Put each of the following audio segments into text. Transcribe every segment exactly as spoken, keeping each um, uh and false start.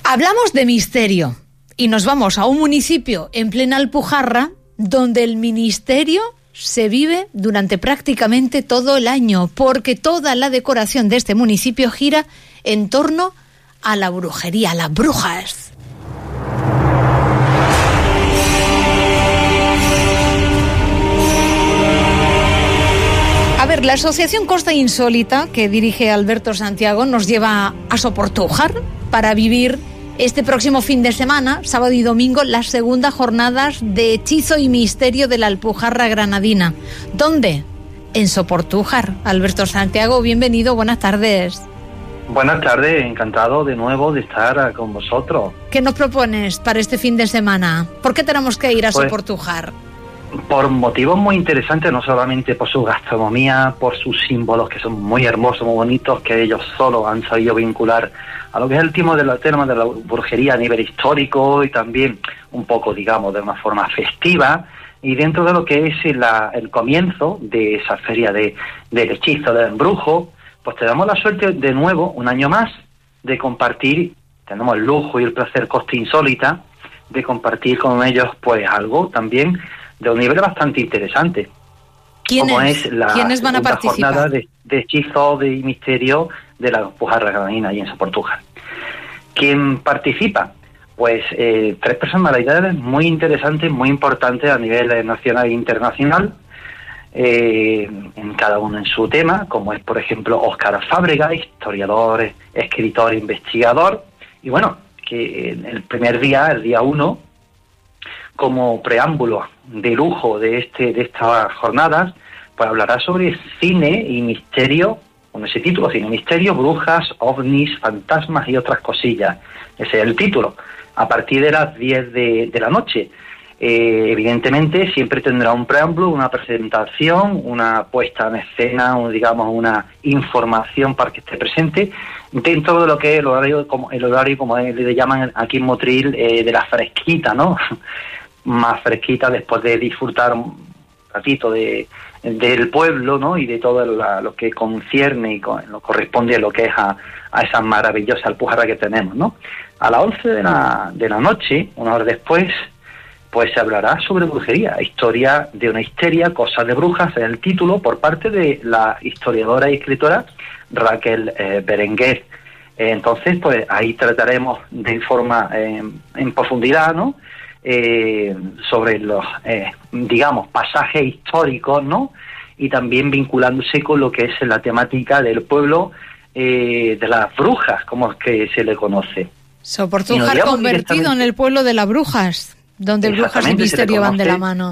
Hablamos de misterio y nos vamos a un municipio en plena Alpujarra donde el misterio se vive durante prácticamente todo el año, porque toda la decoración de este municipio gira en torno a la brujería, a las brujas. A ver, la asociación Costa Insólita, que dirige Alberto Santiago, nos lleva a Soportújar para vivir este próximo fin de semana, sábado y domingo, las segundas jornadas de hechizo y misterio de la Alpujarra granadina. ¿Dónde? En Soportújar. Alberto Santiago, bienvenido, buenas tardes. Buenas tardes, encantado de nuevo de estar con vosotros. ¿Qué nos propones para este fin de semana? ¿Por qué tenemos que ir a pues, Soportújar? Por motivos muy interesantes, no solamente por su gastronomía, por sus símbolos que son muy hermosos, muy bonitos, que ellos solo han sabido vincular a lo que es el tema de la, tema de la brujería a nivel histórico y también un poco, digamos, de una forma festiva, y dentro de lo que es la, el comienzo de esa feria de, del hechizo, del embrujo, pues tenemos la suerte de nuevo, un año más, de compartir, tenemos el lujo y el placer Costa Insólita, de compartir con ellos pues algo también de un nivel bastante interesante. ¿Quiénes, como es la ¿quiénes van a participar? Jornada de, de hechizo, de misterio de la Alpujarra granadina y en Soportújar. ¿Quién participa? Pues eh, tres personalidades muy interesantes, muy importantes a nivel nacional e internacional, eh, en cada uno en su tema, como es por ejemplo Óscar Fábrega, historiador, escritor, investigador, y bueno, que el primer día, el día uno, como preámbulo de lujo de este de estas jornadas, pues hablará sobre cine y misterio, con ese título, cine y misterio, brujas, ovnis, fantasmas y otras cosillas. Ese es el título. A partir de las diez de, de la noche. Eh, evidentemente siempre tendrá un preámbulo, una presentación, una puesta en escena, un, digamos una información para que esté presente dentro de lo que es el horario, como el horario como le llaman aquí en Motril, eh, de la fresquita, ¿no? Más fresquita, después de disfrutar un ratito de del pueblo, ¿no? Y de todo la, lo que concierne y con, lo corresponde a lo que es a, a esa maravillosa Alpujarra que tenemos, ¿no? A las once de la, de la noche, una hora después, pues se hablará sobre brujería, historia de una histeria, cosas de brujas, es el título, por parte de la historiadora y escritora Raquel eh, Berenguer. Eh, entonces, pues ahí trataremos de forma eh, en profundidad, ¿no? Eh, sobre los, eh, digamos, pasajes históricos, ¿no? Y también vinculándose con lo que es la temática del pueblo eh, de las brujas, como es que se le conoce. Soportújar convertido en el pueblo de las brujas, donde brujas y misterio van de la mano.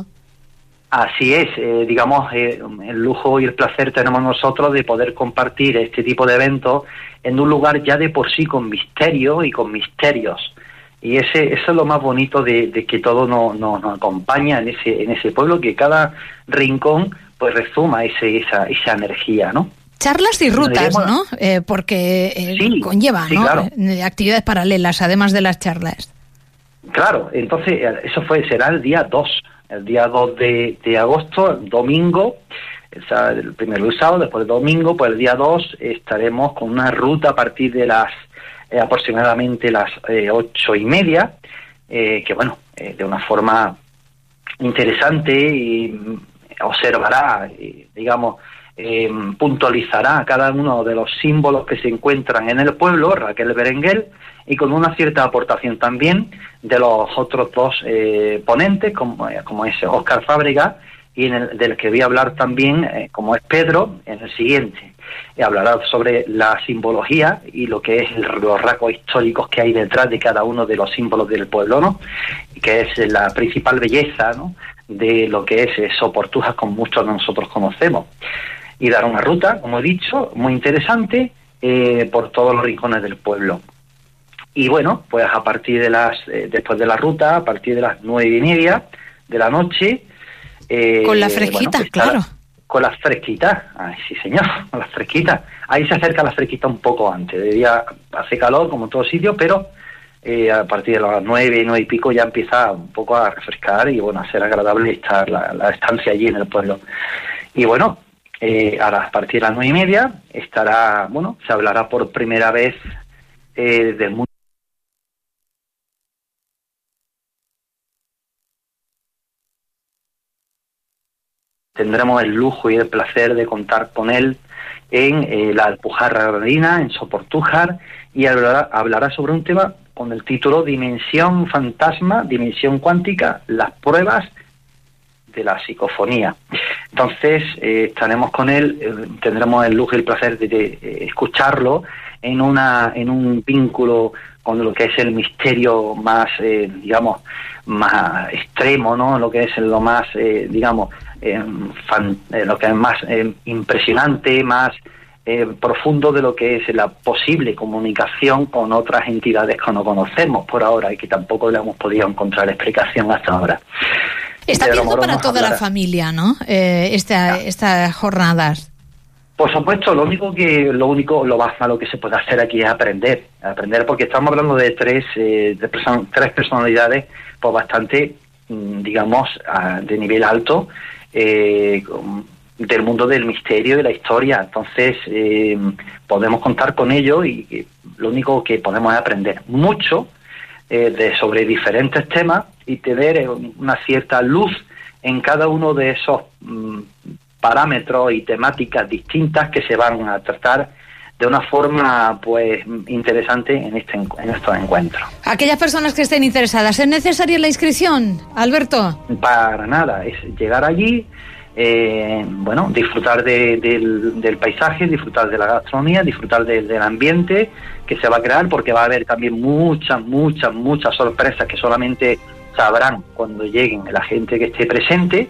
Así es, eh, digamos, eh, el lujo y el placer tenemos nosotros de poder compartir este tipo de eventos en un lugar ya de por sí con misterio y con misterios. Y ese eso es lo más bonito de, de que todo nos no, no acompaña en ese en ese pueblo, que cada rincón pues resuma ese esa esa energía, ¿no? Charlas y rutas, ¿no? Eh, porque eh, sí, conlleva, sí, ¿no? Claro. Actividades paralelas, además de las charlas. Claro, entonces eso fue será el día dos, el día dos de, de agosto, domingo, o sea, el primero el sábado, después el domingo, pues el día dos estaremos con una ruta a partir de las eh, aproximadamente las eh, ocho y media, eh, que bueno, eh, de una forma interesante y observará, y, digamos, eh, puntualizará cada uno de los símbolos que se encuentran en el pueblo, Raquel Berenguer, y con una cierta aportación también de los otros dos eh, ponentes, como, como es Óscar Fábrega, y en el, del que voy a hablar también, eh, como es Pedro, en el siguiente. Y hablará sobre la simbología y lo que es el, los rasgos históricos que hay detrás de cada uno de los símbolos del pueblo, ¿no? Y que es la principal belleza, ¿no?, de lo que es eh, Soportújar, como muchos de nosotros conocemos. Y dar una ruta, como he dicho, muy interesante eh, por todos los rincones del pueblo. Y bueno, pues a partir de las, eh, después de la ruta, a partir de las nueve y media de la noche... Eh, con la fresquita, bueno, claro. Con las fresquitas, ay, sí señor, con las fresquitas. Ahí se acerca la fresquita un poco antes. De día hace calor, como en todo sitio, pero eh, a partir de las nueve, nueve y pico ya empieza un poco a refrescar y bueno, a ser agradable estar la, la estancia allí en el pueblo. Y bueno, eh, a, a partir de las nueve y media estará, bueno, se hablará por primera vez eh, del mundo tendremos el lujo y el placer de contar con él en eh, la Alpujarra Granadina, en Soportújar, y hablará, hablará sobre un tema con el título Dimensión Fantasma, Dimensión Cuántica, las pruebas de la psicofonía. Entonces, eh, estaremos con él, eh, tendremos el lujo y el placer de, de, de escucharlo en una en un vínculo con lo que es el misterio más, eh, digamos, más extremo, ¿no? Lo que es lo más, eh, digamos, eh, fan, eh, lo que es más eh, impresionante, más eh, profundo de lo que es la posible comunicación con otras entidades que no conocemos por ahora y que tampoco le hemos podido encontrar explicación hasta ahora. Está abierto para toda la familia, ¿no? Eh, esta, estas jornadas. Por supuesto, lo único que lo único lo más malo que se puede hacer aquí es aprender, aprender porque estamos hablando de tres eh, de person- tres personalidades, pues bastante, digamos, a, de nivel alto eh, del mundo del misterio y de la historia. Entonces eh, podemos contar con ello y, y lo único que podemos es aprender mucho eh, de sobre diferentes temas y tener una cierta luz en cada uno de esos mm, parámetros y temáticas distintas que se van a tratar de una forma pues interesante en este en estos encuentros. Aquellas personas que estén interesadas, ¿es necesaria la inscripción, Alberto? Para nada, es llegar allí, eh, bueno, disfrutar de, del, del paisaje, disfrutar de la gastronomía, disfrutar de, del ambiente que se va a crear, porque va a haber también muchas, muchas, muchas sorpresas que solamente sabrán cuando lleguen la gente que esté presente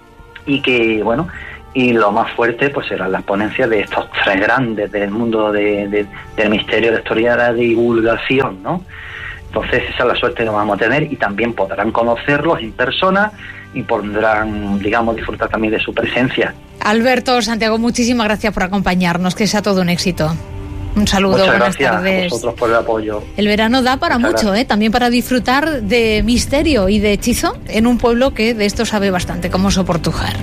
y que, bueno, y lo más fuerte pues serán las ponencias de estos tres grandes del mundo de, de, del misterio, de la historia de la divulgación, ¿no? Entonces esa es la suerte que vamos a tener y también podrán conocerlos en persona y podrán, digamos, disfrutar también de su presencia. Alberto Santiago, muchísimas gracias por acompañarnos, que sea todo un éxito. Un saludo, Muchas buenas gracias tardes. a vosotros por el apoyo. El verano da para Muchas mucho, ¿eh? También para disfrutar de misterio y de hechizo en un pueblo que de esto sabe bastante, como Soportújar.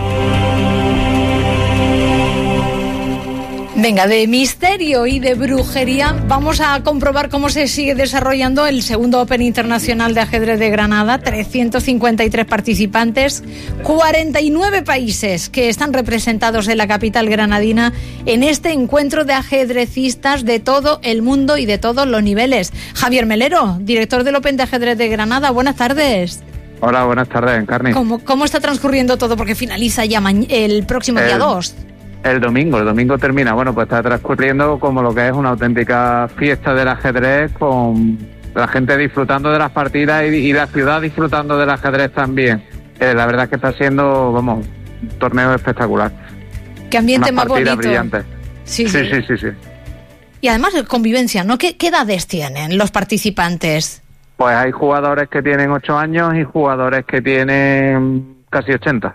Venga, de misterio y de brujería vamos a comprobar cómo se sigue desarrollando el segundo Open Internacional de Ajedrez de Granada. trescientos cincuenta y tres participantes, cuarenta y nueve países que están representados en la capital granadina en este encuentro de ajedrecistas de todo el mundo y de todos los niveles. Javier Melero, director del Open de Ajedrez de Granada, buenas tardes. Hola, buenas tardes, Encarni. ¿Cómo, cómo está transcurriendo todo? Porque finaliza ya ma- el próximo el... día dos. El domingo, el domingo termina. Bueno, pues está transcurriendo como lo que es una auténtica fiesta del ajedrez, con la gente disfrutando de las partidas y, y la ciudad disfrutando del ajedrez también. Eh, la verdad es que está siendo, vamos, un torneo espectacular. Qué ambiente más bonito. Brillante. Sí sí, sí, sí, sí, sí. Y además convivencia, ¿no? ¿Qué, qué edades tienen los participantes? Pues hay jugadores que tienen ocho años y jugadores que tienen casi ochenta.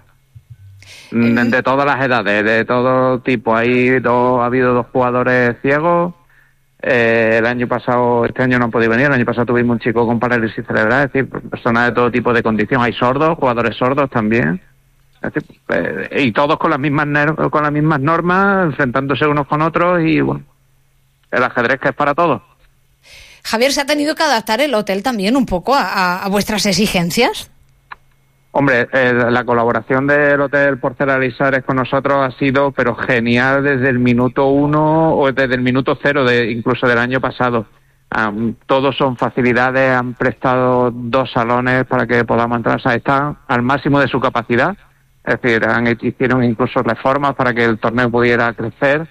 De, de todas las edades, de todo tipo. Hay dos, ha habido dos jugadores ciegos. Eh, el año pasado, este año no han podido venir. El año pasado tuvimos un chico con parálisis cerebral, es decir, personas de todo tipo de condición. Hay sordos, jugadores sordos también. Es decir, eh, y todos con las mismas ner- con las mismas normas, enfrentándose unos con otros y bueno, el ajedrez que es para todos. Javier, ¿se ha tenido que adaptar el hotel también un poco a, a, a vuestras exigencias? Hombre, eh, la colaboración del Hotel Porcelarizares con nosotros ha sido, pero genial desde el minuto uno o desde el minuto cero, de, incluso del año pasado. Um, todos son facilidades, han prestado dos salones para que podamos entrar, o sea, están al máximo de su capacidad. Es decir, han, hicieron incluso reformas para que el torneo pudiera crecer.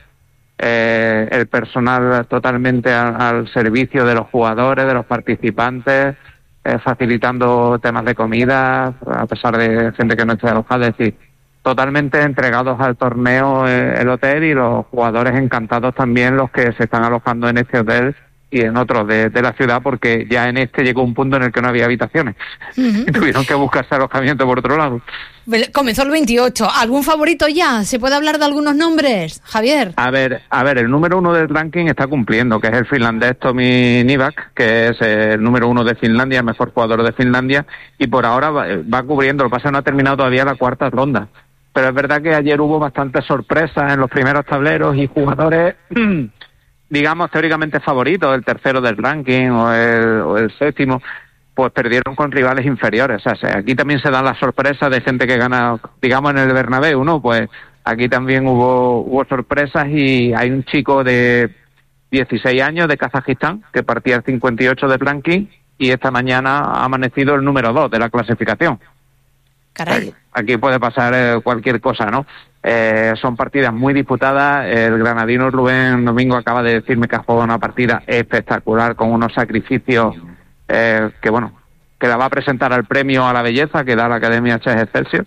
Eh, el personal totalmente al, al servicio de los jugadores, de los participantes. Eh, facilitando temas de comida, a pesar de gente que no esté alojada, es decir, totalmente entregados al torneo eh, el hotel y los jugadores encantados también, los que se están alojando en este hotel y en otros de, de la ciudad, porque ya en este llegó un punto en el que no había habitaciones. Uh-huh. Y tuvieron que buscarse alojamiento por otro lado. Comenzó el veintiocho. ¿Algún favorito ya? ¿Se puede hablar de algunos nombres, Javier? A ver, a ver, el número uno del ranking está cumpliendo, que es el finlandés Tomi Nivak, que es el número uno de Finlandia, el mejor jugador de Finlandia, y por ahora va, va cubriendo. Lo que pasa es que no ha terminado todavía la cuarta ronda. Pero es verdad que ayer hubo bastantes sorpresas en los primeros tableros y jugadores, digamos, teóricamente favoritos, el tercero del ranking o el, o el séptimo, pues perdieron con rivales inferiores. O sea, aquí también se dan las sorpresas de gente que gana, digamos, en el Bernabéu, ¿no? Pues aquí también hubo, hubo sorpresas y hay un chico de dieciséis años de Kazajistán que partía el cincuenta y ocho de ranking y esta mañana ha amanecido el número dos de la clasificación. Caray. Aquí puede pasar eh, cualquier cosa, ¿no? Eh, son partidas muy disputadas. El granadino Rubén Domingo acaba de decirme que ha jugado una partida espectacular con unos sacrificios eh, que, bueno, que la va a presentar al premio a la belleza que da la Academia Chess Excelsior,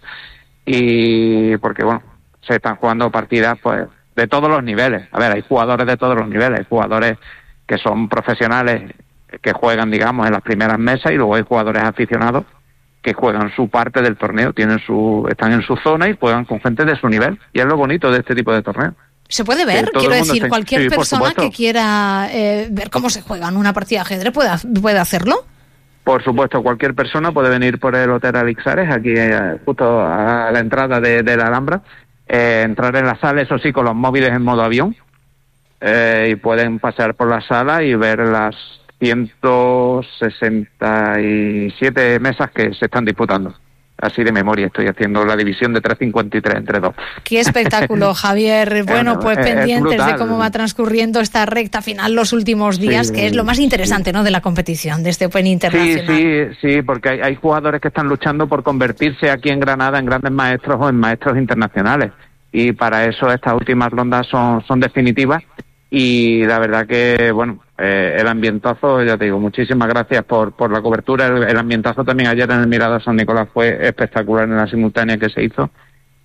y porque, bueno, se están jugando partidas pues de todos los niveles. A ver, hay jugadores de todos los niveles, hay jugadores que son profesionales que juegan, digamos, en las primeras mesas, y luego hay jugadores aficionados que juegan su parte del torneo, tienen su, están en su zona y juegan con gente de su nivel, y es lo bonito de este tipo de torneo. ¿Se puede ver? Quiero decir, está... cualquier sí, persona que quiera eh, ver cómo se juega en una partida de ajedrez puede, puede hacerlo. Por supuesto, cualquier persona puede venir por el Hotel Alixares, aquí eh, justo a la entrada de, de la Alhambra, eh, entrar en la sala, eso sí, con los móviles en modo avión, eh, y pueden pasar por la sala y ver las ciento sesenta y siete mesas que se están disputando. Así de memoria estoy haciendo la división de tres cincuenta y tres entre dos. ¡Qué espectáculo, Javier! Bueno, pues es, pendientes es de cómo va transcurriendo esta recta final los últimos días, sí, que es lo más interesante, sí, ¿no?, de la competición, de este Open Internacional. Sí, sí, sí, porque hay, hay jugadores que están luchando por convertirse aquí en Granada en grandes maestros o en maestros internacionales, y para eso estas últimas rondas son, son definitivas. Y la verdad que, bueno, eh, el ambientazo, ya te digo, muchísimas gracias por, por la cobertura. El, el ambientazo también ayer en el Mirador San Nicolás fue espectacular en la simultánea que se hizo.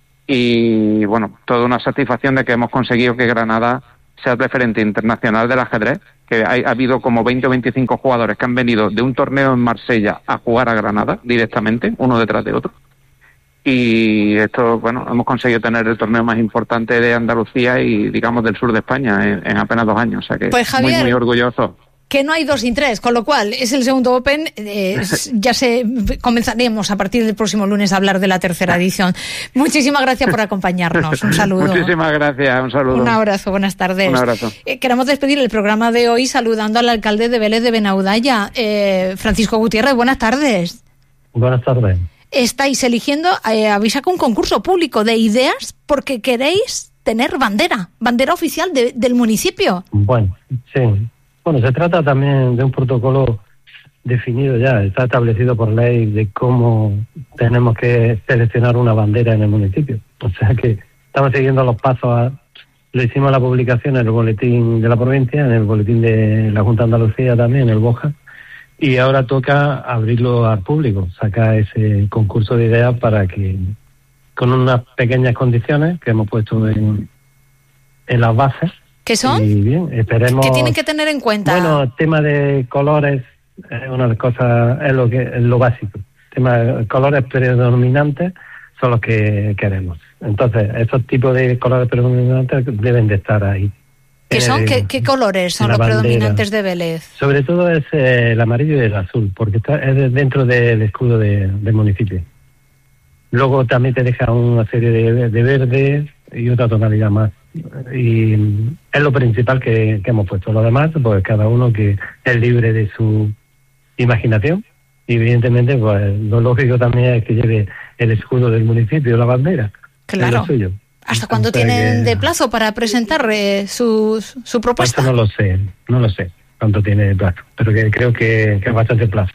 Y, bueno, toda una satisfacción de que hemos conseguido que Granada sea el referente internacional del ajedrez, que hay, ha habido como veinte o veinticinco jugadores que han venido de un torneo en Marsella a jugar a Granada directamente, uno detrás de otro. Y esto, bueno, hemos conseguido tener el torneo más importante de Andalucía y, digamos, del sur de España en, en apenas dos años. O sea que pues, Javier, muy, muy orgulloso. Que no hay dos sin tres, con lo cual es el segundo Open. Eh, ya se comenzaremos a partir del próximo lunes a hablar de la tercera edición. Muchísimas gracias por acompañarnos. Un saludo. Muchísimas gracias. Un saludo. Un abrazo. Buenas tardes. Un abrazo. Eh, queremos despedir el programa de hoy saludando al alcalde de Vélez de Benaudalla, eh, Francisco Gutiérrez. Buenas tardes. Buenas tardes. Estáis eligiendo, eh, habéis sacado un concurso público de ideas porque queréis tener bandera, bandera oficial de, del municipio. Bueno, sí. Bueno, se trata también de un protocolo definido ya, está establecido por ley de cómo tenemos que seleccionar una bandera en el municipio. O sea que estamos siguiendo los pasos, a, lo hicimos la publicación en el boletín de la provincia, en el boletín de la Junta de Andalucía también, en el Boja. Y ahora toca abrirlo al público, sacar ese concurso de ideas para que, con unas pequeñas condiciones que hemos puesto en, en las bases. ¿Qué son? Y bien, esperemos. ¿Qué tienen que tener en cuenta? Bueno, el tema de colores es una de las cosas, es lo que es lo básico. El tema de colores predominantes son los que queremos. Entonces, esos tipos de colores predominantes deben de estar ahí. ¿Qué son? ¿Qué, qué colores son los bandera. predominantes de Vélez? Sobre todo es eh, el amarillo y el azul, porque está es dentro del escudo de, del municipio. Luego también te deja una serie de, de verde y otra tonalidad más. Y es lo principal que, que hemos puesto. Lo demás, pues cada uno que es libre de su imaginación. Y evidentemente, pues lo lógico también es que lleve el escudo del municipio, la bandera. Claro. Es lo suyo. ¿Hasta cuándo tienen que... de plazo para presentar eh, su, su propuesta? Eso no lo sé, no lo sé cuánto tiene de plazo, pero que creo que, que es bastante plazo.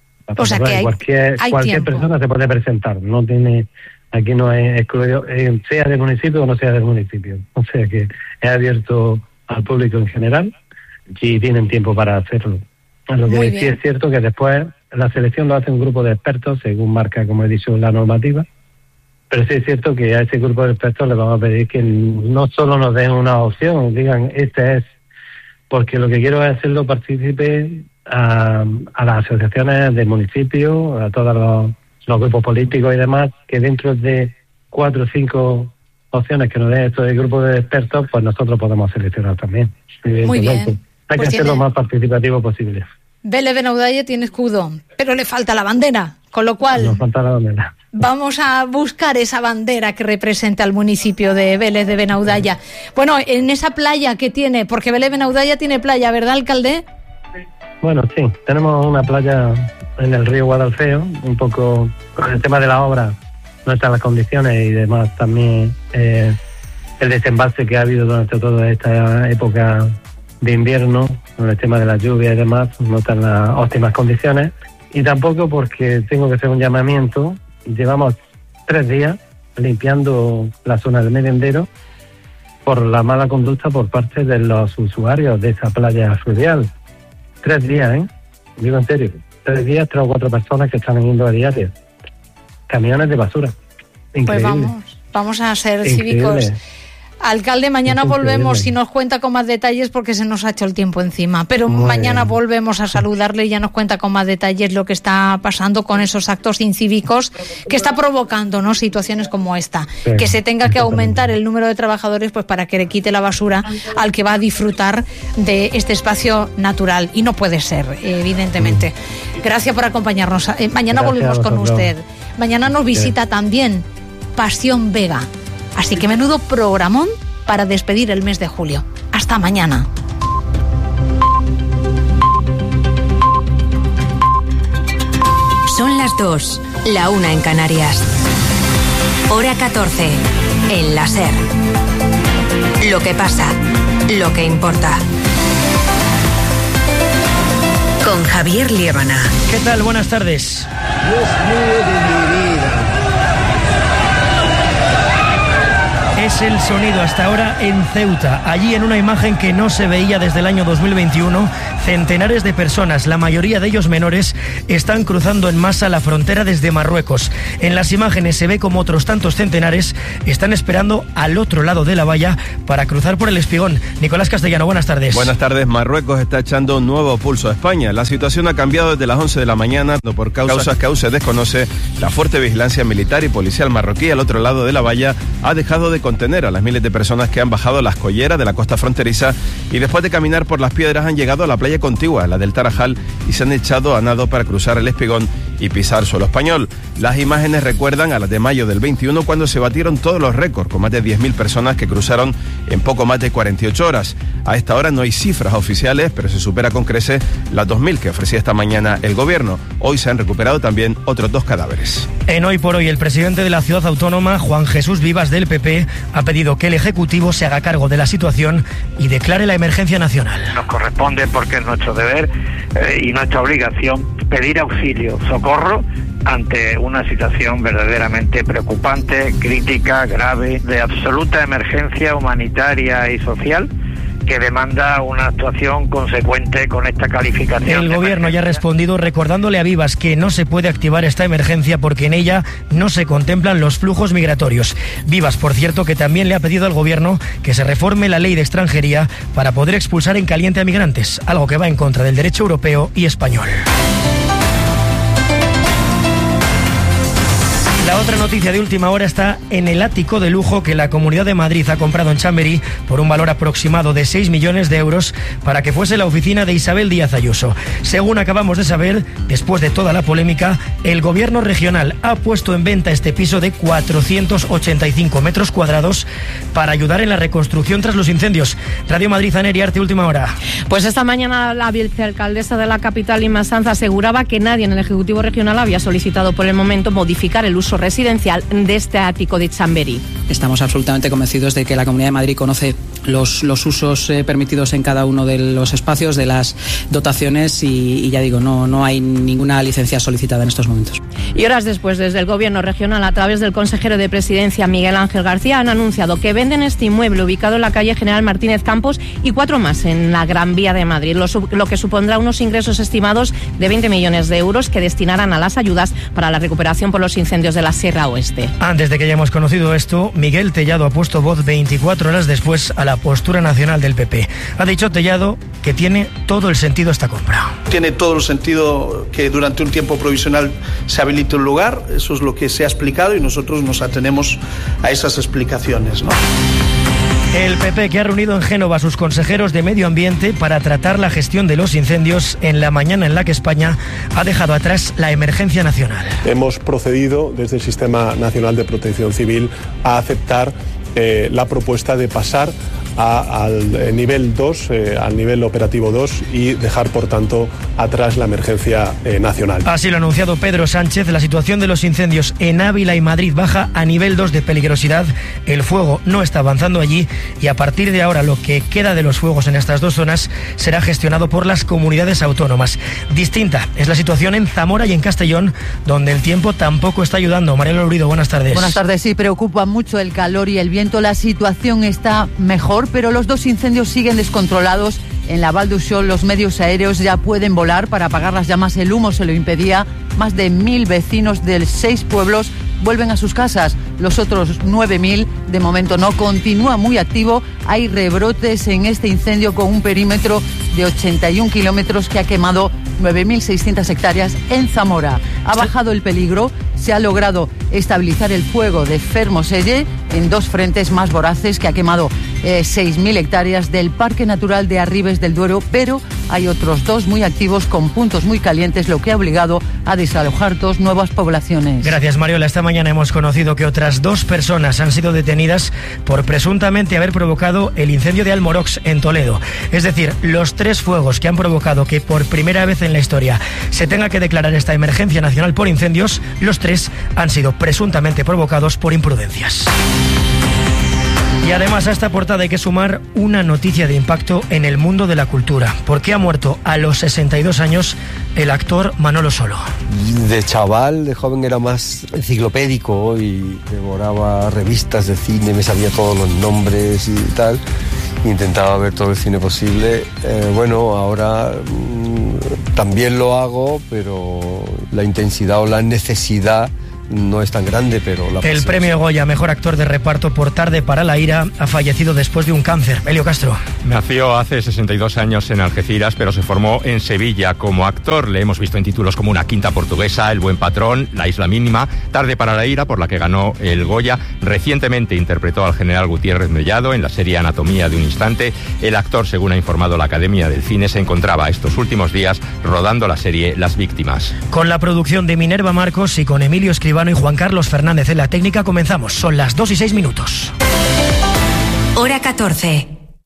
O sea que hay, cualquier hay cualquier tiempo. persona se puede presentar, no tiene, aquí no es excluido, eh, sea del municipio o no sea del municipio. O sea que es abierto al público en general y tienen tiempo para hacerlo. Lo que Muy sí bien. Es cierto que después la selección lo hace un grupo de expertos, según marca, como he dicho, la normativa. Pero sí es cierto que a ese grupo de expertos les vamos a pedir que no solo nos den una opción, digan, este es, porque lo que quiero es hacerlo partícipe a, a las asociaciones del municipio, a todos los, los grupos políticos y demás, que dentro de cuatro o cinco opciones que nos den estos grupos de expertos, pues nosotros podemos seleccionar también. Muy bien. Hay pues que ser lo más participativo posible. Vélez Benaudalla tiene escudo, pero le falta la bandera, con lo cual... Nos falta la bandera. Vamos a buscar esa bandera que represente al municipio de Vélez de Benaudalla. Bueno, en esa playa que tiene, porque Vélez de Benaudalla tiene playa, ¿verdad, alcalde? Bueno, sí, tenemos una playa en el río Guadalfeo, un poco con el tema de la obra, no están las condiciones y demás también eh, el desembalse que ha habido durante toda esta época de invierno, con el tema de la lluvia y demás, no están las óptimas condiciones. Y tampoco porque tengo que hacer un llamamiento, llevamos tres días limpiando la zona del merendero por la mala conducta por parte de los usuarios de esa playa fluvial. Tres días, ¿eh? Digo en serio, tres días, tres o cuatro personas que están yendo a diario. Camiones de basura. Increíble. Pues vamos, vamos a ser Increíble. cívicos. Alcalde, mañana volvemos y increíble. nos cuenta con más detalles porque se nos ha hecho el tiempo encima. Pero Muy mañana bien. volvemos a saludarle y ya nos cuenta con más detalles lo que está pasando con esos actos incívicos que está provocando, ¿no?, situaciones como esta. Sí, que se tenga que aumentar exactamente. el número de trabajadores pues para que le quite la basura al que va a disfrutar de este espacio natural. Y no puede ser, evidentemente. Gracias por acompañarnos. Eh, mañana Gracias volvemos a con vosotros. usted. Mañana nos visita también Pasión Vega. Así que menudo programón para despedir el mes de julio. Hasta mañana. Son las dos, la una en Canarias. Hora catorce, en la SER. Lo que pasa, lo que importa. Con Javier Liébana. ¿Qué tal? Buenas tardes. Dios mío de mi vida. Es el sonido hasta ahora en Ceuta. Allí, en una imagen que no se veía desde el año dos mil veintiuno, centenares de personas, la mayoría de ellos menores, están cruzando en masa la frontera desde Marruecos. En las imágenes se ve como otros tantos centenares están esperando al otro lado de la valla para cruzar por el Espigón. Nicolás Castellano, buenas tardes. Buenas tardes. Marruecos está echando un nuevo pulso a España. La situación ha cambiado desde las once de la mañana por causas que aún se desconoce. La fuerte vigilancia militar y policial marroquí al otro lado de la valla ha dejado de contener a las miles de personas que han bajado las colleras de la costa fronteriza y después de caminar por las piedras han llegado a la playa contigua, la del Tarajal, y se han echado a nado para cruzar el Espigón y pisar suelo español. Las imágenes recuerdan a las de mayo del veintiuno, cuando se batieron todos los récords, con más de diez mil personas que cruzaron en poco más de cuarenta y ocho horas. A esta hora no hay cifras oficiales, pero se supera con creces las dos mil que ofrecía esta mañana el gobierno. Hoy se han recuperado también otros dos cadáveres. En Hoy por Hoy, el presidente de la ciudad autónoma, Juan Jesús Vivas, del P P, ha pedido que el Ejecutivo se haga cargo de la situación y declare la emergencia nacional. Nos corresponde, porque es nuestro deber eh, y nuestra obligación, pedir auxilio, socorro ante una situación verdaderamente preocupante, crítica, grave, de absoluta emergencia humanitaria y social, que demanda una actuación consecuente con esta calificación. El gobierno ya ha respondido recordándole a Vivas que no se puede activar esta emergencia porque en ella no se contemplan los flujos migratorios. Vivas, por cierto, que también le ha pedido al gobierno que se reforme la ley de extranjería para poder expulsar en caliente a migrantes, algo que va en contra del derecho europeo y español. La otra noticia de última hora está en el ático de lujo que la Comunidad de Madrid ha comprado en Chamberí por un valor aproximado de seis millones de euros para que fuese la oficina de Isabel Díaz Ayuso. Según acabamos de saber, después de toda la polémica, el gobierno regional ha puesto en venta este piso de cuatrocientos ochenta y cinco metros cuadrados para ayudar en la reconstrucción tras los incendios. Radio Madrid, Aner Arte, última hora. Pues esta mañana la vicealcaldesa de la capital, Inma Sanz, aseguraba que nadie en el Ejecutivo Regional había solicitado por el momento modificar el uso residencial de este ático de Chamberí. Estamos absolutamente convencidos de que la Comunidad de Madrid conoce los, los usos eh, permitidos en cada uno de los espacios, de las dotaciones y, y ya digo, no, no hay ninguna licencia solicitada en estos momentos. Y horas después, desde el Gobierno regional, a través del consejero de Presidencia, Miguel Ángel García, han anunciado que venden este inmueble ubicado en la calle General Martínez Campos y cuatro más en la Gran Vía de Madrid, lo, lo que supondrá unos ingresos estimados de veinte millones de euros que destinarán a las ayudas para la recuperación por los incendios de la Sierra Oeste. Antes de que hayamos conocido esto, Miguel Tellado ha puesto voz veinticuatro horas después a la postura nacional del P P. Ha dicho Tellado que tiene todo el sentido esta compra. Tiene todo el sentido que durante un tiempo provisional se habilite un lugar, eso es lo que se ha explicado y nosotros nos atenemos a esas explicaciones, ¿no? El P P, que ha reunido en Génova a sus consejeros de Medio Ambiente para tratar la gestión de los incendios en la mañana en la que España ha dejado atrás la emergencia nacional. Hemos procedido desde el Sistema Nacional de Protección Civil a aceptar eh, la propuesta de pasar a, al nivel dos, eh, al nivel operativo dos, y dejar, por tanto, atrás la emergencia eh, nacional. Así lo ha anunciado Pedro Sánchez. La situación de los incendios en Ávila y Madrid baja a nivel dos de peligrosidad. El fuego no está avanzando allí y a partir de ahora lo que queda de los fuegos en estas dos zonas será gestionado por las comunidades autónomas. Distinta es la situación en Zamora y en Castellón, donde el tiempo tampoco está ayudando. Mariela Lurido, buenas tardes. Buenas tardes. Sí, preocupa mucho el calor y el viento. La situación está mejor, pero los dos incendios siguen descontrolados. En la Val d'Uixó los medios aéreos ya pueden volar para apagar las llamas. El humo se lo impedía. Más de mil vecinos de seis pueblos vuelven a sus casas. Los otros nueve mil de momento no. Continúa muy activo. Hay rebrotes en este incendio con un perímetro de ochenta y un kilómetros que ha quemado nueve mil seiscientas hectáreas en Zamora. Ha bajado el peligro. Se ha logrado estabilizar el fuego de Fermoselle en dos frentes más voraces que ha quemado eh, seis mil hectáreas del Parque Natural de Arribes del Duero, pero hay otros dos muy activos con puntos muy calientes, lo que ha obligado a desalojar dos nuevas poblaciones. Gracias, Mariola. Esta mañana hemos conocido que otras dos personas han sido detenidas por presuntamente haber provocado el incendio de Almorox en Toledo. Es decir, los tres fuegos que han provocado que por primera vez en la historia se tenga que declarar esta emergencia nacional por incendios, los tres han sido presuntamente provocados por imprudencias. Y además a esta portada hay que sumar una noticia de impacto en el mundo de la cultura, porque ha muerto a los sesenta y dos años el actor Manolo Solo. De chaval, de joven, era más enciclopédico y devoraba revistas de cine, me sabía todos los nombres y tal. Intentaba ver todo el cine posible. Eh, bueno, ahora mmm, también lo hago, pero la intensidad o la necesidad no es tan grande, pero la El premio Goya, mejor actor de reparto por Tarde para la ira, ha fallecido después de un cáncer. Elio Castro. Nació hace sesenta y dos años en Algeciras, pero se formó en Sevilla como actor. Le hemos visto en títulos como Una quinta portuguesa, El buen patrón, La isla mínima, Tarde para la ira, por la que ganó el Goya. Recientemente interpretó al general Gutiérrez Mellado en la serie Anatomía de un instante. El actor, según ha informado la Academia del Cine, se encontraba estos últimos días rodando la serie Las víctimas. Con la producción de Minerva Marcos y con Emilio Escribano y Juan Carlos Fernández en la técnica, comenzamos. Son las dos y seis minutos. Hora catorce.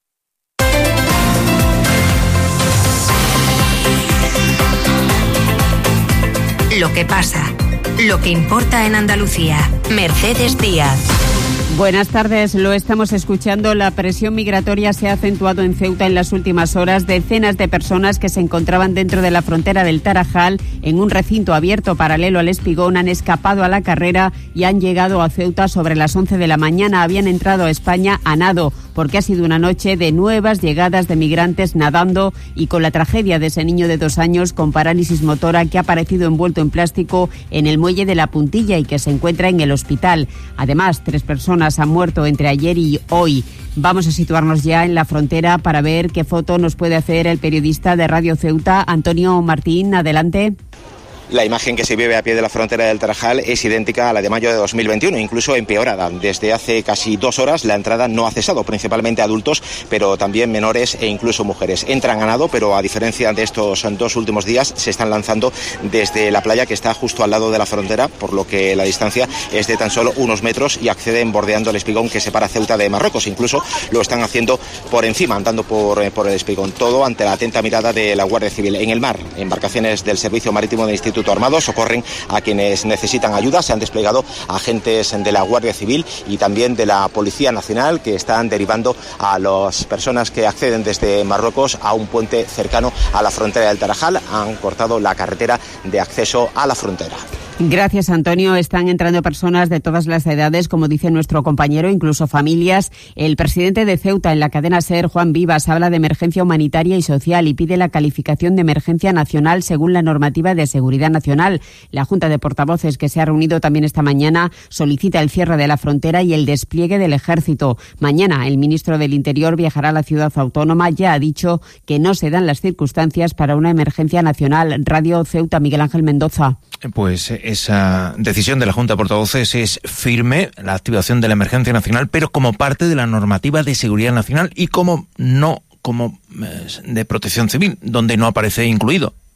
Lo que pasa, lo que importa en Andalucía. Mercedes Díaz. Buenas tardes, lo estamos escuchando. La presión migratoria se ha acentuado en Ceuta en las últimas horas. Decenas de personas que se encontraban dentro de la frontera del Tarajal, en un recinto abierto paralelo al Espigón, han escapado a la carrera y han llegado a Ceuta sobre las once de la mañana. Habían entrado a España a nado, porque ha sido una noche de nuevas llegadas de migrantes nadando y con la tragedia de ese niño de dos años con parálisis motora que ha aparecido envuelto en plástico en el muelle de la Puntilla y que se encuentra en el hospital. Además, tres personas han muerto entre ayer y hoy. Vamos a situarnos ya en la frontera para ver qué foto nos puede hacer el periodista de Radio Ceuta, Antonio Martín. Adelante. La imagen que se vive a pie de la frontera del Tarajal es idéntica a la de mayo de dos mil veintiuno, incluso empeorada. Desde hace casi dos horas la entrada no ha cesado, principalmente adultos, pero también menores e incluso mujeres. Entran a nado, pero a diferencia de estos dos últimos días, se están lanzando desde la playa que está justo al lado de la frontera, por lo que la distancia es de tan solo unos metros y acceden bordeando el espigón que separa Ceuta de Marruecos. Incluso lo están haciendo por encima, andando por, por el espigón. Todo ante la atenta mirada de la Guardia Civil. En el mar, embarcaciones del Servicio Marítimo del Instituto Armado socorren a quienes necesitan ayuda. Se han desplegado agentes de la Guardia Civil y también de la Policía Nacional, que están derivando a las personas que acceden desde Marruecos a un puente cercano a la frontera del Tarajal. Han cortado la carretera de acceso a la frontera. Gracias, Antonio. Están entrando personas de todas las edades, como dice nuestro compañero, incluso familias. El presidente de Ceuta en la cadena SER, Juan Vivas, habla de emergencia humanitaria y social y pide la calificación de emergencia nacional según la normativa de seguridad nacional. La Junta de Portavoces, que se ha reunido también esta mañana, solicita el cierre de la frontera y el despliegue del ejército. Mañana el ministro del Interior viajará a la ciudad autónoma. Ya ha dicho que no se dan las circunstancias para una emergencia nacional. Radio Ceuta, Miguel Ángel Mendoza. Pues esa decisión de la Junta de Portavoces es firme, la activación de la emergencia nacional, pero como parte de la normativa de seguridad nacional y como no como de protección civil, donde no aparece incluido.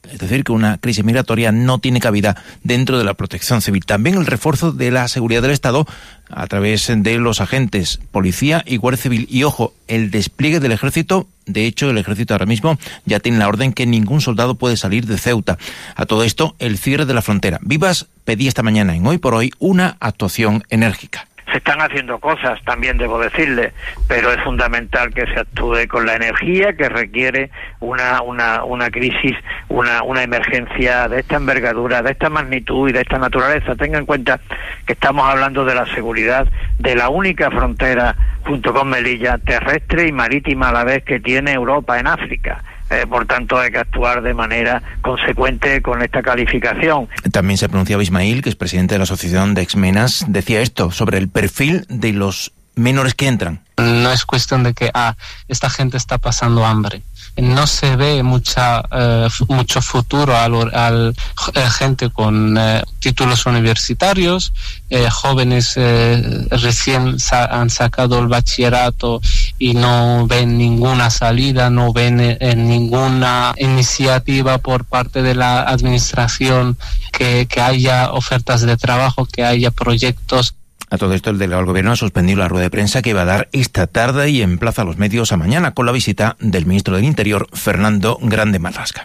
Es decir, que una crisis migratoria no tiene cabida dentro de la protección civil. También el refuerzo de la seguridad del Estado a través de los agentes policía y guardia civil. Y ojo, el despliegue del ejército. De hecho, el ejército ahora mismo ya tiene la orden que ningún soldado puede salir de Ceuta. A todo esto, el cierre de la frontera. Vivas pedía esta mañana en Hoy por Hoy una actuación enérgica. Se están haciendo cosas, también debo decirle, pero es fundamental que se actúe con la energía que requiere una una una crisis, una una emergencia de esta envergadura, de esta magnitud y de esta naturaleza. Tenga en cuenta que estamos hablando de la seguridad de la única frontera, junto con Melilla, terrestre y marítima a la vez que tiene Europa en África. Eh, por tanto, hay que actuar de manera consecuente con esta calificación. También se pronunciaba Ismail, que es presidente de la Asociación de Exmenas, decía esto sobre el perfil de los menores que entran. No es cuestión de que ah, esta gente está pasando hambre. No se ve mucha eh, mucho futuro al, al eh, gente con eh, títulos universitarios, eh, jóvenes eh, recién sa- han sacado el bachillerato y no ven ninguna salida, no ven eh, ninguna iniciativa por parte de la administración que, que haya ofertas de trabajo, que haya proyectos. A todo esto, el delegado del Gobierno ha suspendido la rueda de prensa que iba a dar esta tarde y emplaza a los medios a mañana con la visita del ministro del Interior, Fernando Grande Marlasca.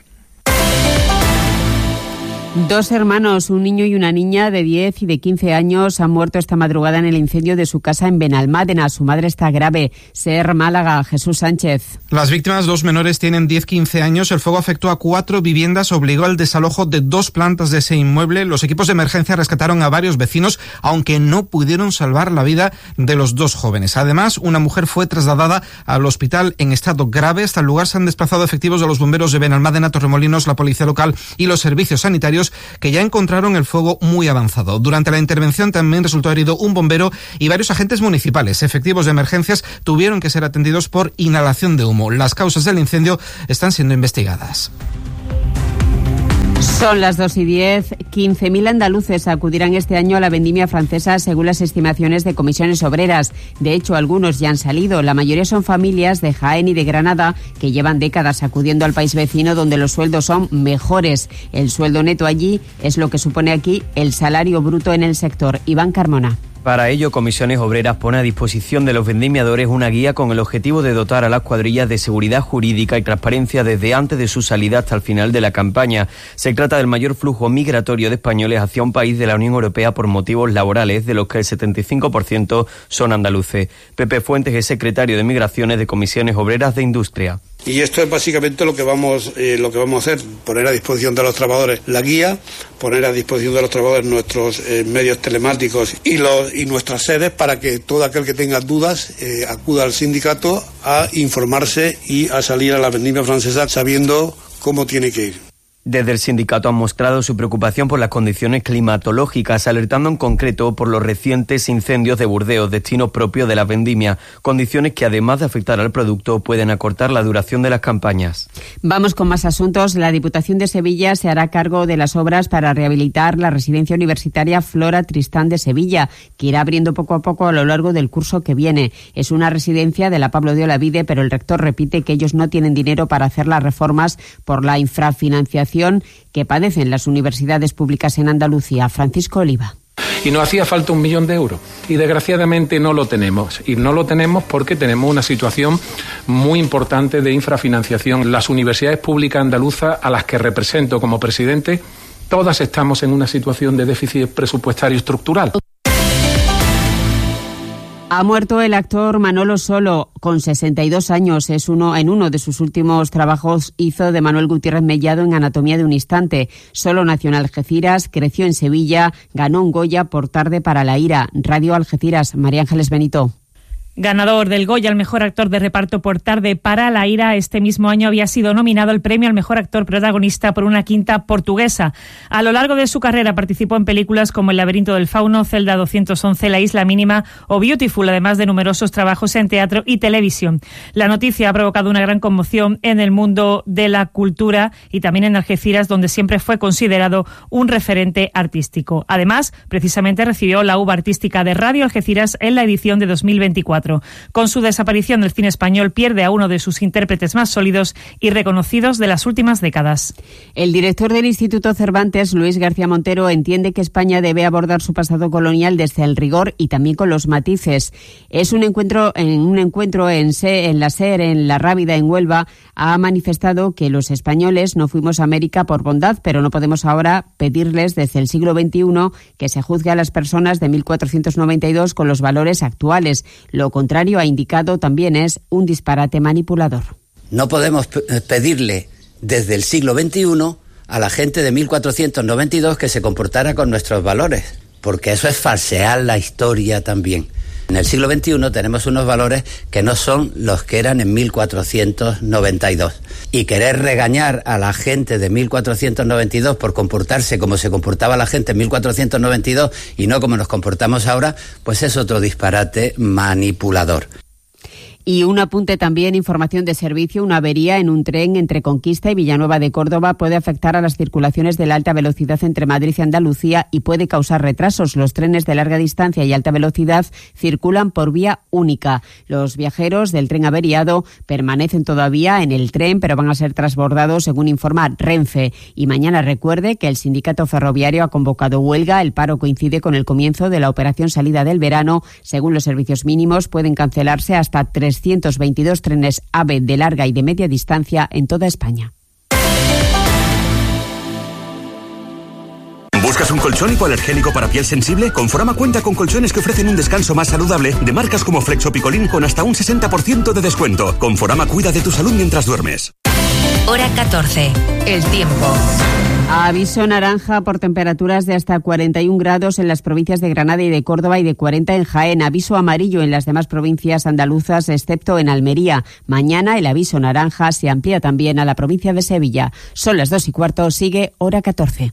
Dos hermanos, un niño y una niña de diez y de quince años, han muerto esta madrugada en el incendio de su casa en Benalmádena. Su madre está grave. Ser Málaga, Jesús Sánchez. Las víctimas, dos menores, tienen diez a quince años. El fuego afectó a cuatro viviendas, obligó al desalojo de dos plantas de ese inmueble. Los equipos de emergencia rescataron a varios vecinos, aunque no pudieron salvar la vida de los dos jóvenes. Además, una mujer fue trasladada al hospital en estado grave. Hasta el lugar se han desplazado efectivos de los bomberos de Benalmádena, Torremolinos, la policía local y los servicios sanitarios, que ya encontraron el fuego muy avanzado. Durante la intervención también resultó herido un bombero y varios agentes municipales. Efectivos de emergencias tuvieron que ser atendidos por inhalación de humo. Las causas del incendio están siendo investigadas. Son las dos y diez. quince mil andaluces acudirán este año a la vendimia francesa según las estimaciones de comisiones obreras. De hecho, algunos ya han salido. La mayoría son familias de Jaén y de Granada que llevan décadas acudiendo al país vecino donde los sueldos son mejores. El sueldo neto allí es lo que supone aquí el salario bruto en el sector. Iván Carmona. Para ello, Comisiones Obreras pone a disposición de los vendimiadores una guía con el objetivo de dotar a las cuadrillas de seguridad jurídica y transparencia desde antes de su salida hasta el final de la campaña. Se trata del mayor flujo migratorio de españoles hacia un país de la Unión Europea por motivos laborales, de los que el setenta y cinco por ciento son andaluces. Pepe Fuentes es secretario de Migraciones de Comisiones Obreras de Industria. Y esto es básicamente lo que vamos eh, lo que vamos a hacer, poner a disposición de los trabajadores la guía, poner a disposición de los trabajadores nuestros eh, medios telemáticos y los y nuestras sedes para que todo aquel que tenga dudas eh, acuda al sindicato a informarse y a salir a la vendimia francesa sabiendo cómo tiene que ir. Desde el sindicato han mostrado su preocupación por las condiciones climatológicas, alertando en concreto por los recientes incendios de Burdeos, destino propio de la vendimia, condiciones que además de afectar al producto pueden acortar la duración de las campañas. Vamos con más asuntos. La Diputación de Sevilla se hará cargo de las obras para rehabilitar la residencia universitaria Flora Tristán de Sevilla, que irá abriendo poco a poco a lo largo del curso que viene. Es una residencia de la Pablo de Olavide, pero el rector repite que ellos no tienen dinero para hacer las reformas por la infrafinanciación que padecen las universidades públicas en Andalucía. Francisco Oliva. Y nos hacía falta un millón de euros y desgraciadamente no lo tenemos. Y no lo tenemos porque tenemos una situación muy importante de infrafinanciación. Las universidades públicas andaluzas, a las que represento como presidente, todas estamos en una situación de déficit presupuestario estructural. Ha muerto el actor Manolo Solo, con sesenta y dos años. Es uno en uno de sus últimos trabajos hizo de Manuel Gutiérrez Mellado en Anatomía de un instante. Solo nació en Algeciras, creció en Sevilla, ganó un Goya por Tarde para la ira. Radio Algeciras, María Ángeles Benito. Ganador del Goya al mejor actor de reparto por Tarde para la ira, este mismo año había sido nominado al premio al mejor actor protagonista por Una quinta portuguesa. A lo largo de su carrera participó en películas como El laberinto del fauno, Celda doscientos once, La isla mínima o Beautiful, además de numerosos trabajos en teatro y televisión. La noticia ha provocado una gran conmoción en el mundo de la cultura y también en Algeciras, donde siempre fue considerado un referente artístico. Además, precisamente recibió la uva artística de Radio Algeciras en la edición de dos mil veinticuatro. cuatro. Con su desaparición, el cine español pierde a uno de sus intérpretes más sólidos y reconocidos de las últimas décadas. El director del Instituto Cervantes, Luis García Montero, entiende que España debe abordar su pasado colonial desde el rigor y también con los matices. Es un encuentro en un encuentro en, Se, en la SER, en La Rábida, en Huelva, ha manifestado que los españoles no fuimos a América por bondad, pero no podemos ahora pedirles desde el siglo veintiuno que se juzgue a las personas de mil cuatrocientos noventa y dos con los valores actuales. Lo contrario, ha indicado, también es un disparate manipulador. No podemos pedirle desde el siglo veintiuno a la gente de mil cuatrocientos noventa y dos que se comportara con nuestros valores, porque eso es falsear la historia también. En el siglo veintiuno tenemos unos valores que no son los que eran en mil cuatrocientos noventa y dos. Y querer regañar a la gente de mil cuatrocientos noventa y dos por comportarse como se comportaba la gente en mil cuatrocientos noventa y dos y no como nos comportamos ahora, pues es otro disparate manipulador. Y un apunte también, información de servicio, una avería en un tren entre Conquista y Villanueva de Córdoba puede afectar a las circulaciones de la alta velocidad entre Madrid y Andalucía y puede causar retrasos. Los trenes de larga distancia y alta velocidad circulan por vía única. Los viajeros del tren averiado permanecen todavía en el tren, pero van a ser transbordados, según informa Renfe. Y mañana recuerde que el sindicato ferroviario ha convocado huelga. El paro coincide con el comienzo de la operación salida del verano. Según los servicios mínimos, pueden cancelarse hasta tres trescientos veintidós trenes AVE de larga y de media distancia en toda España. ¿Buscas un colchón hipoalergénico para piel sensible? Conforama cuenta con colchones que ofrecen un descanso más saludable de marcas como Flex o Picolín con hasta un sesenta por ciento de descuento. Conforama cuida de tu salud mientras duermes. Hora catorce. El tiempo. Aviso naranja por temperaturas de hasta cuarenta y un grados en las provincias de Granada y de Córdoba y de cuarenta en Jaén. Aviso amarillo en las demás provincias andaluzas, excepto en Almería. Mañana el aviso naranja se amplía también a la provincia de Sevilla. Son las dos y cuarto, sigue Hora catorce.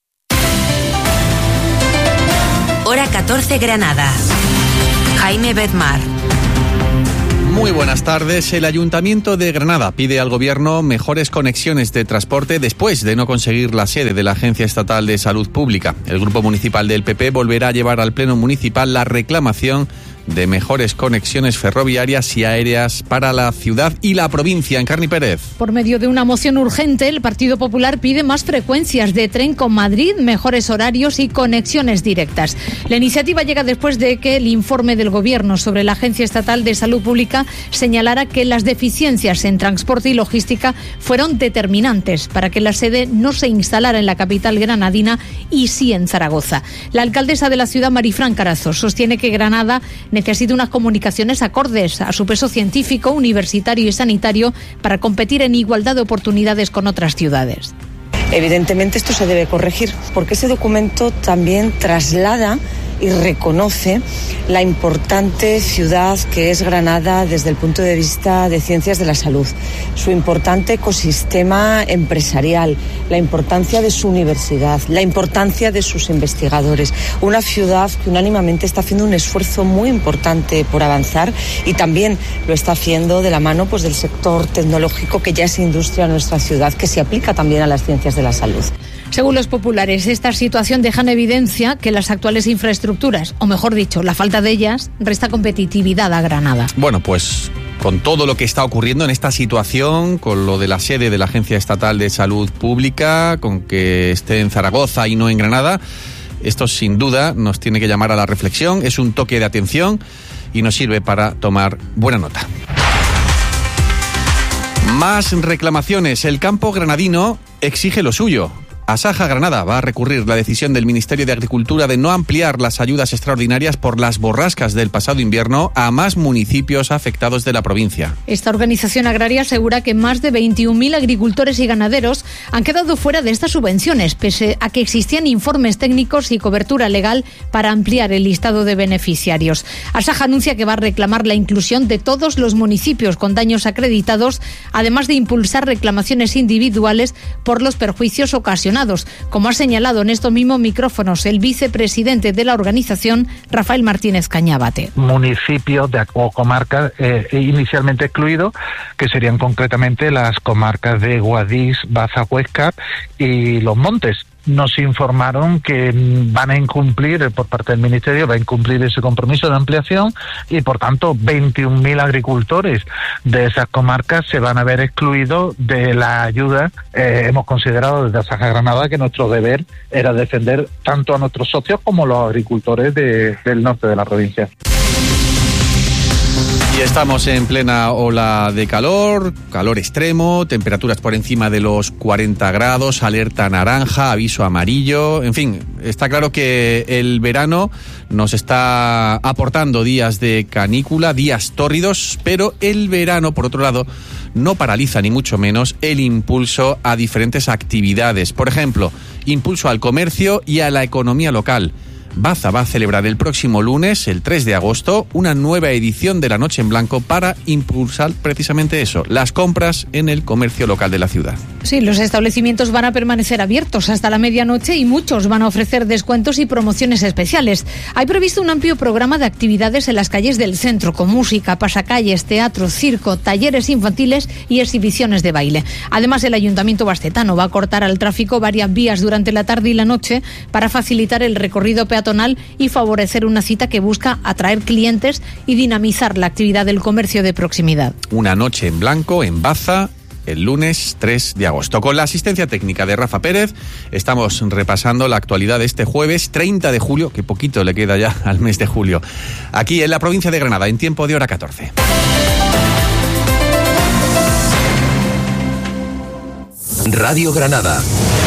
Hora catorce Granada. Jaime Bedmar. Muy buenas tardes. El Ayuntamiento de Granada pide al Gobierno mejores conexiones de transporte después de no conseguir la sede de la Agencia Estatal de Salud Pública. El Grupo Municipal del P P volverá a llevar al Pleno Municipal la reclamación de mejores conexiones ferroviarias y aéreas para la ciudad y la provincia. Encarni Pérez. Por medio de una moción urgente, el Partido Popular pide más frecuencias de tren con Madrid, mejores horarios y conexiones directas. La iniciativa llega después de que el informe del Gobierno sobre la Agencia Estatal de Salud Pública señalara que las deficiencias en transporte y logística fueron determinantes para que la sede no se instalara en la capital granadina y sí en Zaragoza. La alcaldesa de la ciudad, Marifran Carazo, sostiene que Granada necesita unas comunicaciones acordes a su peso científico, universitario y sanitario para competir en igualdad de oportunidades con otras ciudades. Evidentemente esto se debe corregir porque ese documento también traslada y reconoce la importante ciudad que es Granada desde el punto de vista de ciencias de la salud, su importante ecosistema empresarial, la importancia de su universidad, la importancia de sus investigadores, una ciudad que unánimemente está haciendo un esfuerzo muy importante por avanzar y también lo está haciendo de la mano pues del sector tecnológico que ya es industria en nuestra ciudad, que se aplica también a las ciencias de la salud. Según los populares, esta situación deja en evidencia que las actuales infraestructuras, o mejor dicho, la falta de ellas, resta competitividad a Granada. Bueno, pues con todo lo que está ocurriendo en esta situación, con lo de la sede de la Agencia Estatal de Salud Pública, con que esté en Zaragoza y no en Granada, esto sin duda nos tiene que llamar a la reflexión, es un toque de atención y nos sirve para tomar buena nota. Más reclamaciones. El campo granadino exige lo suyo. Asaja Granada va a recurrir la decisión del Ministerio de Agricultura de no ampliar las ayudas extraordinarias por las borrascas del pasado invierno a más municipios afectados de la provincia. Esta organización agraria asegura que más de veintiún mil agricultores y ganaderos han quedado fuera de estas subvenciones, pese a que existían informes técnicos y cobertura legal para ampliar el listado de beneficiarios. Asaja anuncia que va a reclamar la inclusión de todos los municipios con daños acreditados, además de impulsar reclamaciones individuales por los perjuicios ocasionados, como ha señalado en estos mismos micrófonos el vicepresidente de la organización, Rafael Martínez Cañabate. Municipios de, o comarcas eh, inicialmente excluidos, que serían concretamente las comarcas de Guadix, Baza, Huesca y Los Montes. nos informaron que van a incumplir, por parte del Ministerio, va a incumplir ese compromiso de ampliación y, por tanto, veintiún mil agricultores de esas comarcas se van a ver excluidos de la ayuda. Eh, hemos considerado desde Asaja Granada que nuestro deber era defender tanto a nuestros socios como a los agricultores de, del norte de la provincia. Y estamos en plena ola de calor, calor extremo, temperaturas por encima de los cuarenta grados, alerta naranja, aviso amarillo, en fin, está claro que el verano nos está aportando días de canícula, días tórridos, pero el verano, por otro lado, no paraliza ni mucho menos el impulso a diferentes actividades. Por ejemplo, impulso al comercio y a la economía local. Baza va a celebrar el próximo lunes, el tres de agosto, una nueva edición de la Noche en Blanco para impulsar precisamente eso, las compras en el comercio local de la ciudad. Sí, los establecimientos van a permanecer abiertos hasta la medianoche y muchos van a ofrecer descuentos y promociones especiales. Hay previsto un amplio programa de actividades en las calles del centro, con música, pasacalles, teatro, circo, talleres infantiles y exhibiciones de baile. Además, el Ayuntamiento bastetano va a cortar al tráfico varias vías durante la tarde y la noche para facilitar el recorrido peatonal y favorecer una cita que busca atraer clientes y dinamizar la actividad del comercio de proximidad. Una noche en blanco en Baza el lunes tres de agosto. Con la asistencia técnica de Rafa Pérez estamos repasando la actualidad de este jueves treinta de julio, que poquito le queda ya al mes de julio, aquí en la provincia de Granada, en tiempo de hora catorce. Radio Granada.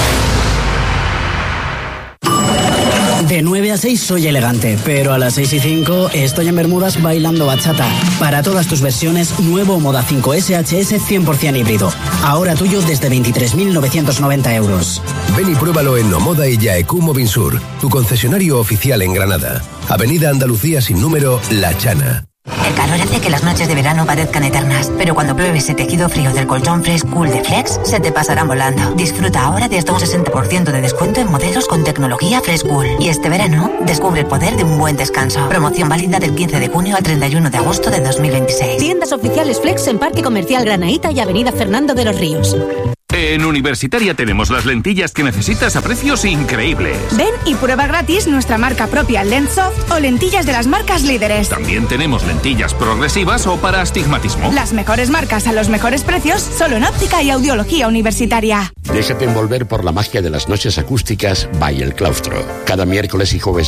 De nueve a seis soy elegante, pero a las seis y cinco estoy en Bermudas bailando bachata. Para todas tus versiones, nuevo Moda cinco S H S cien por ciento híbrido. Ahora tuyo desde veintitrés mil novecientos noventa euros. Ven y pruébalo en Nomoda y Yaeku Mobinsur, tu concesionario oficial en Granada. Avenida Andalucía sin número, La Chana. El calor hace que las noches de verano parezcan eternas, pero cuando pruebes el tejido frío del colchón Fresh Cool de Flex, se te pasarán volando. Disfruta ahora de hasta un sesenta por ciento de descuento en modelos con tecnología Fresh Cool. Y este verano, descubre el poder de un buen descanso. Promoción válida del quince de junio al treinta y uno de agosto de dos mil veintiséis. Tiendas oficiales Flex en Parque Comercial Granaíta y Avenida Fernando de los Ríos. En Universitaria tenemos las lentillas que necesitas a precios increíbles. Ven y prueba gratis nuestra marca propia Lenssoft o lentillas de las marcas líderes. También tenemos lentillas progresivas o para astigmatismo. Las mejores marcas a los mejores precios, solo en óptica y audiología universitaria. Déjate envolver por la magia de las noches acústicas by El Claustro. Cada miércoles y jueves